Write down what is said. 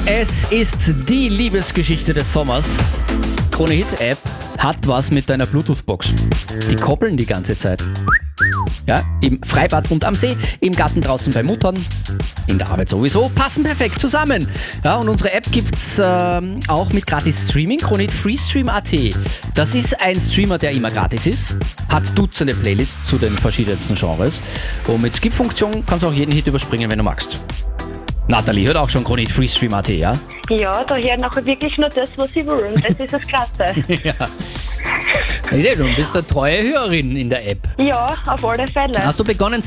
Es ist die Liebesgeschichte des Sommers. Krone Hit App hat was mit deiner Bluetooth-Box. Die koppeln die ganze Zeit. Ja, im Freibad und am See, im Garten draußen bei Muttern, in der Arbeit sowieso, passen perfekt zusammen. Ja, und unsere App gibt's auch mit gratis Streaming, Krone Hit Freestream.at. Das ist ein Streamer, der immer gratis ist, hat Dutzende Playlists zu den verschiedensten Genres und mit Skip-Funktion kannst du auch jeden Hit überspringen, wenn du magst. Nathalie hört auch schon Krone Hit Freestream.at, ja? Ja, da hört nachher wirklich nur das, was ich will. Und das ist das Klasse. Ja. Du bist eine treue Hörerin in der App. Ja, auf alle Fälle. Hast du begonnen